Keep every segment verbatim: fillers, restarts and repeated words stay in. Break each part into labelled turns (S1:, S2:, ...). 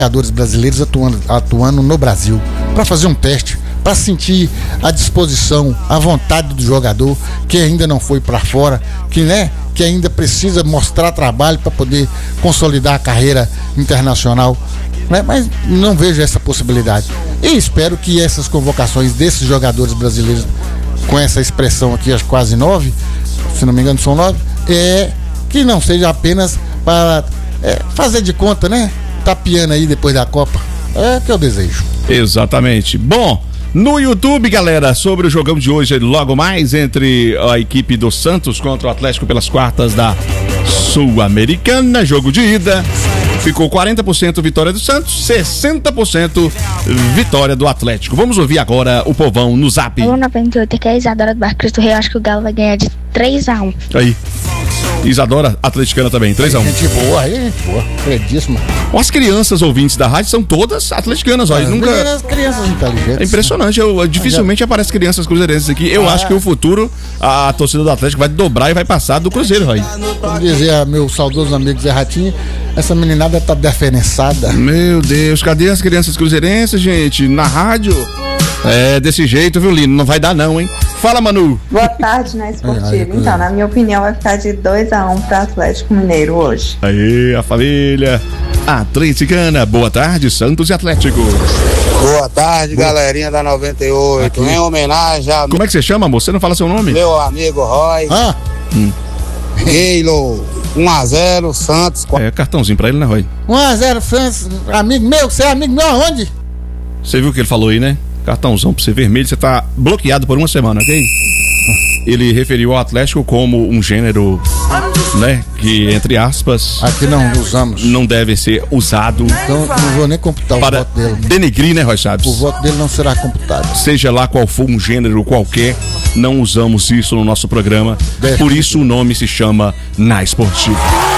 S1: jogadores brasileiros atuando, atuando no Brasil, para fazer um teste, para sentir a disposição, a vontade do jogador que ainda não foi para fora, que, né, que ainda precisa mostrar trabalho para poder consolidar a carreira internacional, né? Mas não vejo essa possibilidade. E espero que essas convocações desses jogadores brasileiros, com essa expressão aqui, as quase nove, se não me engano são nove, é, que não seja apenas para é, fazer de conta, né? Tapiando aí depois da Copa. É o que eu desejo.
S2: Exatamente. Bom, no YouTube, galera, sobre o jogão de hoje, logo mais, entre a equipe do Santos contra o Atlético pelas quartas da Sul-Americana, jogo de ida. Ficou quarenta por cento vitória do Santos, sessenta por cento vitória do Atlético. Vamos ouvir agora o povão no Zap.
S3: Alô, noventa e oito, aqui é a Isadora do Bar Cristo Rei. Eu acho que o Galo vai ganhar de três a um.
S2: Aí. Isadora, atleticana também, três a um.
S1: Gente boa, aí, gente boa, acredíssima.
S2: As crianças ouvintes da rádio são todas atleticanas, ó.
S1: As
S2: nunca...
S1: crianças, crianças inteligentes.
S2: É impressionante, eu, dificilmente aparecem crianças cruzeirenses aqui. Eu ah. acho que o futuro, a torcida do Atlético vai dobrar e vai passar do Cruzeiro, Roy.
S1: Como dizia meu saudoso amigo Zé Ratinho, essa meninada tá diferenciada.
S2: Meu Deus, cadê as crianças cruzeirenses, gente? Na rádio? É desse jeito, viu, Lino? Não vai dar não, hein? Fala, Manu.
S4: Boa tarde, na Esportiva. Então, na minha opinião, vai ficar de dois a um para Atlético Mineiro hoje.
S2: Aí, a família atleticana. Boa tarde, Santos e Atlético.
S5: Boa tarde, Boa. galerinha da noventa e oito. Aqui. Em homenagem a...
S2: Como é que você chama, moço? Você não fala seu nome?
S5: Meu amigo Roy.
S1: Ah.
S5: Hum. Halo. um a zero, Santos.
S2: É, cartãozinho pra ele, né, Roy?
S1: um a zero, Santos. Amigo meu, você é amigo meu aonde?
S2: Você viu o que ele falou aí, né? Cartãozão pra você vermelho, você tá bloqueado por uma semana, ok? Ele referiu ao Atlético como um gênero, né, que, entre aspas,
S1: aqui não usamos,
S2: não deve ser usado.
S1: Então não vou nem computar o
S2: para
S1: voto dele.
S2: Denegrir, né, Roy Chaves?
S1: O voto dele não será computado.
S2: Seja lá qual for um gênero qualquer, não usamos isso no nosso programa. Deve por isso o nome se chama Na Esportiva.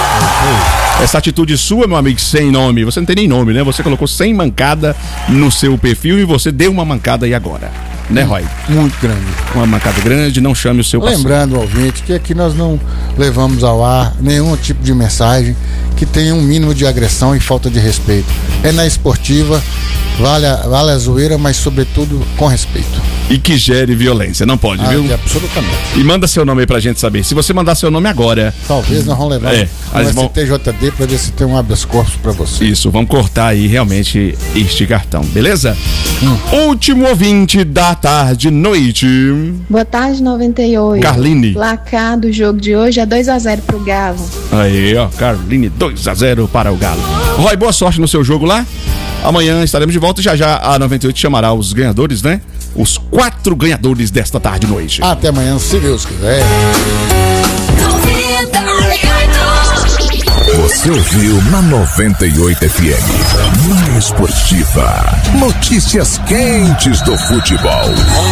S2: Essa atitude sua, meu amigo, sem nome, você não tem nem nome, né? Você colocou sem mancada no seu perfil e você deu uma mancada aí agora, né, Roy?
S1: Muito grande.
S2: Uma mancada grande, não chame o seu parceiro.
S1: Lembrando, ouvinte, que aqui nós não levamos ao ar nenhum tipo de mensagem que tenha um mínimo de agressão e falta de respeito. É Na Esportiva, vale a, vale a zoeira, mas sobretudo com respeito.
S2: E que gere violência, não pode,
S1: ah,
S2: viu?
S1: Absolutamente.
S2: E manda seu nome aí pra gente saber. Se você mandar seu nome agora...
S1: Talvez nós vamos levar
S2: é,
S1: no S T J D pra ver se tem um habeas corpus pra você.
S2: Isso, vamos cortar aí realmente este cartão, beleza? Hum. Último ouvinte da tarde, noite.
S6: Boa tarde, noventa e oito.
S2: Carline.
S6: Placar do jogo de hoje é dois a zero pro Galo.
S2: Aí, ó, Carline, dois a zero para o Galo. Roy, boa sorte no seu jogo lá. Amanhã estaremos de volta e já já a noventa e oito chamará os ganhadores, né? Os quatro ganhadores desta tarde e noite.
S1: Até amanhã, se Deus quiser.
S7: Você ouviu na noventa e oito F M, Na Esportiva, notícias quentes do futebol.